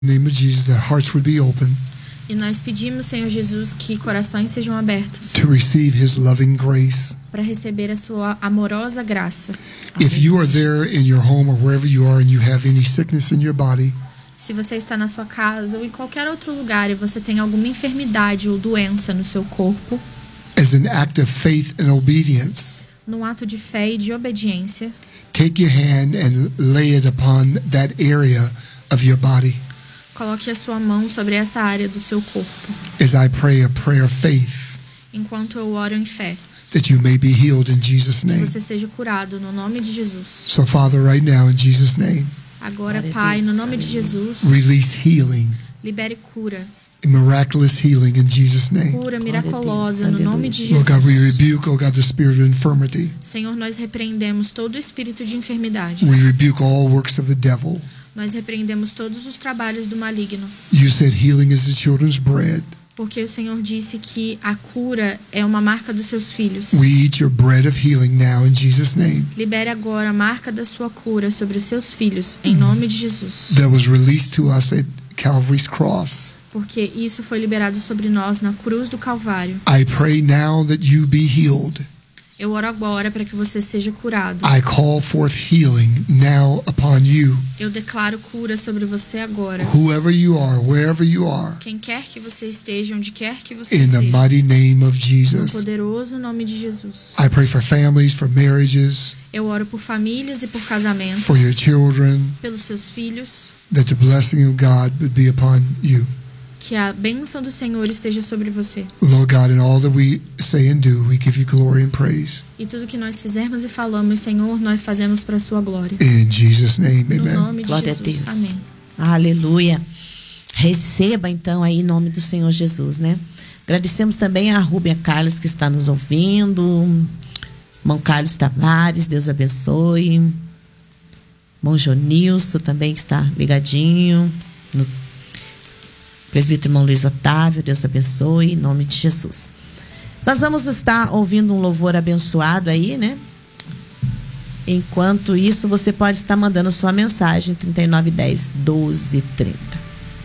In the name of Jesus, that hearts would be open E nós pedimos, Senhor Jesus, que corações sejam abertos to receive His loving grace. para receber a sua amorosa graça. If you are there in your home or wherever you are and you have any sickness in your body, Se você está na sua casa ou em qualquer outro lugar e você tem alguma enfermidade ou doença no seu corpo, as an act of faith and obedience, num ato de fé e de obediência, take your hand and lay it upon that area of your body. coloque a sua mão sobre essa área do seu corpo, As I pray a prayer of faith, enquanto eu oro em fé, that you may be healed in Jesus' que name. você seja curado no nome de Jesus. So Father, right now in Jesus' name, Agora, Glória a Pai, Deus. no nome de Jesus, release healing, libere cura, miraculous healing in Jesus' name. cura Glória a miraculosa Deus, no nome de aleluia. Lord God, we Jesus. rebuke, oh God, the spirit of infirmity. Senhor, nós repreendemos todo o espírito de enfermidade. We rebuke all works of the devil. Nós repreendemos todos os trabalhos do maligno, You said healing is the children's bread. porque o Senhor disse que a cura é uma marca dos seus filhos. We eat your bread of healing now in Jesus' name. Libere agora a marca da sua cura sobre os seus filhos, em nome de Jesus. That was released to us at Calvary's cross. Porque isso foi liberado sobre nós na cruz do Calvário. I pray now that you be healed. Eu oro agora para que você seja curado. I call forth healing now upon you. Eu declaro cura sobre você agora. Whoever you are, wherever you are, Quem quer que você esteja, onde quer que você in the esteja. mighty name of No Jesus. poderoso nome de Jesus. I pray for families, for marriages, Eu oro por famílias e por casamentos, for your children, pelos seus filhos. that the blessing of God would be upon you. Que a bênção do Senhor esteja sobre você. Lord God, in all that we say and do, we give you glory and praise. E tudo que nós fizermos e falamos, Senhor, nós fazemos para a sua glória. In Jesus' name, No amen. nome de Glória a Jesus. Deus. Amém. Aleluia. Receba então aí em nome do Senhor Jesus, né? Agradecemos também a Rúbia Carlos que está nos ouvindo. Irmão Carlos Tavares, Deus abençoe. Irmão Jonilson também que está ligadinho. No presbítero irmão Luiz Otávio, Deus abençoe, em nome de Jesus. Nós vamos estar ouvindo um louvor abençoado aí, né? Enquanto isso, você pode estar mandando sua mensagem 3910 1230.